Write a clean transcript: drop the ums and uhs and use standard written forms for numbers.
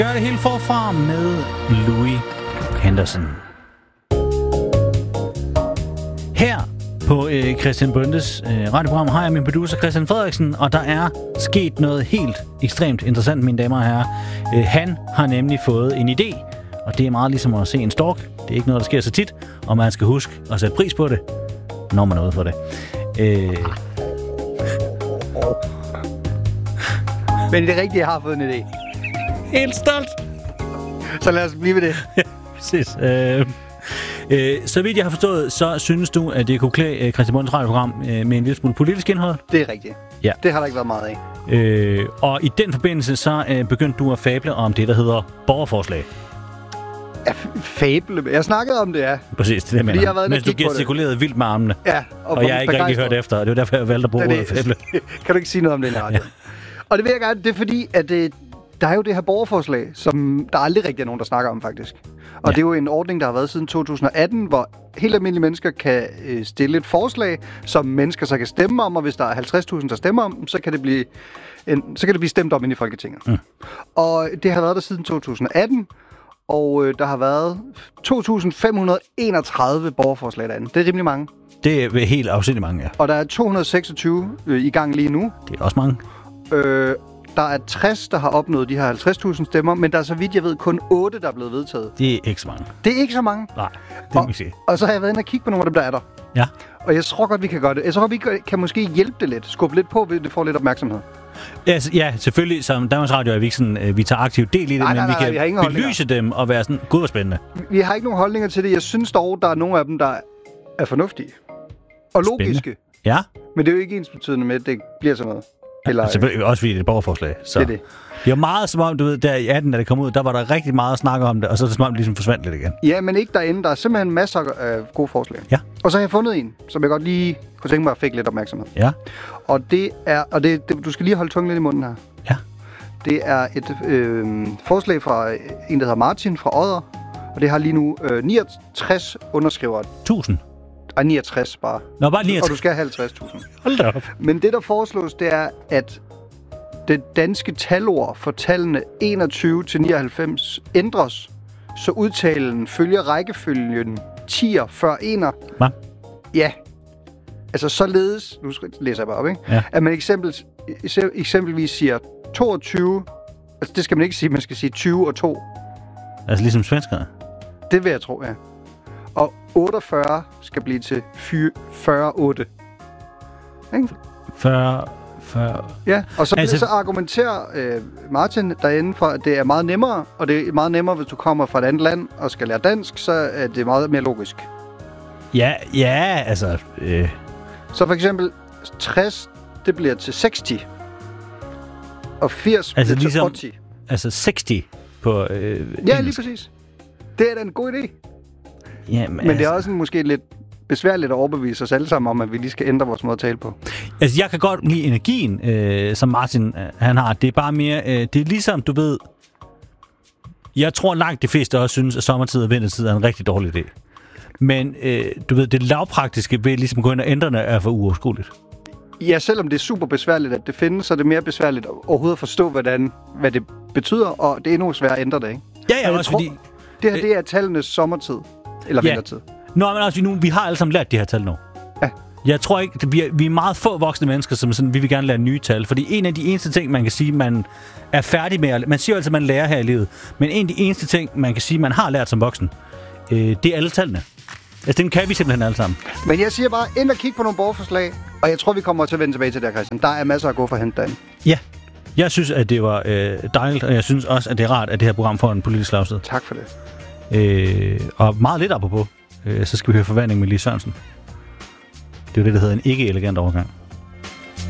Gør det helt forfra med Louis Henderson. Her på Christian Bondes radioprogram har jeg min producer Christian Frederiksen, og der er sket noget helt ekstremt interessant, mine damer og herrer. Han har nemlig fået en idé, og det er meget ligesom at se en stork. Det er ikke noget, der sker så tit, og man skal huske at sætte pris på det, når man er ude for det. Men det er rigtigt, jeg har fået en idé. Helt stolt. Så lad os blive ved det. Ja, præcis. Så vidt jeg har forstået, så synes du, at det kunne klæde Christian Bondes radioprogram med en lille smule politisk indhold? Det er rigtigt. Ja. Det har der ikke været meget af. Og i den forbindelse, så begyndte du at fable om det, der hedder borgerforslag. Ja, fable. Jeg snakkede om det, ja. Præcis, det mener jeg. Mens du gestikulerede vildt med armene. Ja. Og jeg har ikke rigtig hørt efter, og det var derfor, jeg valgte at bruge ordet fable. Kan du ikke sige noget om det her? Ja. Og det vil jeg gerne, det er fordi, at der er jo det her borgerforslag, som der aldrig rigtig er nogen, der snakker om, faktisk. Og det er jo en ordning, der har været siden 2018, hvor helt almindelige mennesker kan stille et forslag, som mennesker så kan stemme om, og hvis der er 50.000, der stemmer om, så kan det blive stemt om inde i Folketinget. Mm. Og det har været der siden 2018, og der har været 2.531 borgerforslag derinde. Det er rimelig mange. Det er helt afsindigt mange, ja. Og der er 226 i gang lige nu. Det er også mange. Der er 60, der har opnået de her 50.000 stemmer, men der er, så vidt jeg ved, kun 8, der er blevet vedtaget. Det er ikke så mange. Det er ikke så mange? Nej, det må vi sige. Og så har jeg været inde og kigge på nogle af dem, der er der. Ja. Og jeg tror godt, vi kan gøre det. Jeg tror godt, vi kan måske hjælpe det lidt. Skubbe lidt på, hvis det får lidt opmærksomhed. Ja, selvfølgelig. Som Danmarks Radio er vi ikke sådan, vi tager aktivt del i det, men vi kan belyse dem og være sådan, gud, hvor spændende. Vi har ikke nogen holdninger til det. Jeg synes dog, der er nogle af dem, der er fornuftige. Og logiske. Spændende. Ja. Men det er jo ikke ensbetydende med, at det bliver sådan noget. Eller, selvfølgelig også fordi det er et borgerforslag. Så. Det er det. Det er meget som om, du ved, der i 18, da det kom ud, der var der rigtig meget at snakke om det, og så er det som om, det ligesom forsvandt lidt igen. Ja, men ikke derinde. Der er simpelthen masser af gode forslag. Ja. Og så har jeg fundet en, som jeg godt lige kunne tænke mig at fik lidt opmærksomhed. Ja. Og det er, du skal lige holde tungen lidt i munden her. Ja. Det er et forslag fra en, der hedder Martin fra Odder, og det har lige nu 69 underskrivere. 1000? Ej, 69 bare. Nå, bare 69. Og du skal have 50.000. Hold da op. Men det, der foreslås, det er, at det danske talord for tallene 21 til 99 ændres, så udtalen følger rækkefølgen 10'er før 1'er. Hvad? Ja. Altså således, nu læser jeg bare op, ikke? Ja. At man eksempelvis siger 22, altså det skal man ikke sige, man skal sige 20 og 2. Altså ligesom svenskerne? Det vil jeg tro, ja. Og 48 skal blive til 48. Ikke? 40. Ja, og så, altså, så argumenterer Martin derinde for, at det er meget nemmere, og det er meget nemmere, hvis du kommer fra et andet land og skal lære dansk, så er det meget mere logisk. Ja, altså... Så for eksempel 60, det bliver til 60, og 80 altså bliver ligesom, til 80. Altså 60 på ja, lige præcis. Det er da en god idé. Ja, men det er også måske lidt besværligt at overbevise os alle sammen om, at vi lige skal ændre vores måde at tale på. Altså, jeg kan godt lide energien, som Martin han har. Det er bare mere... det er ligesom, du ved... Jeg tror langt de fleste også synes, at sommertid og vintertid er en rigtig dårlig idé. Men du ved, det lavpraktiske ved ligesom gå ind og ændre det er for uoverskueligt. Ja, selvom det er super besværligt, at det findes, så er det mere besværligt overhovedet at forstå, hvad det betyder, og det er endnu svært at ændre det, ikke? Ja, også fordi... Det her, det er tallenes sommertid. Eller vintertid. Nå, men også vi har alle sammen lært de her tal nu. Ja. Jeg tror ikke, vi er meget få voksne mennesker, som sådan, vi vil gerne lære nye tal. Fordi en af de eneste ting, man kan sige, man er færdig med... Man siger jo altid, at man lærer her i livet. Men en af de eneste ting, man kan sige, man har lært som voksen, det er alle tallene. Altså, dem kan vi simpelthen alle sammen. Men jeg siger bare, ind og kig på nogle borgerforslag, og jeg tror, vi kommer til at vende tilbage til det, Christian. Der er masser at gå for at hente derinde. Ja. Jeg synes, at det var dejligt, og jeg synes også, at det er rart, at det her program får en politisk slagside. Tak for det. Og meget lidt apropos, så skal vi høre Forvandling med Lis Sørensen. Det er jo det, der hedder en ikke-elegant overgang.